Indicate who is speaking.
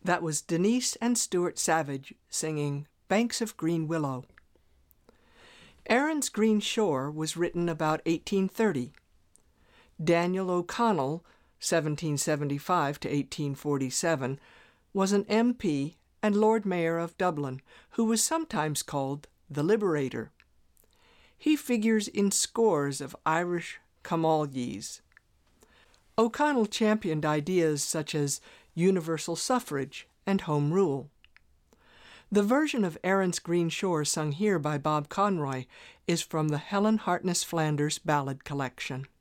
Speaker 1: That was Denise and Stuart Savage singing Banks of Green Willow. Erin's Green Shore was written about 1830. Daniel O'Connell, 1775 to 1847, was an MP and Lord Mayor of Dublin, who was sometimes called the Liberator. He figures in scores of Irish Comalies. O'Connell championed ideas such as universal suffrage and home rule. The version of Erin's Green Shore sung here by Bob Conroy is from the Helen Hartness Flanders Ballad Collection.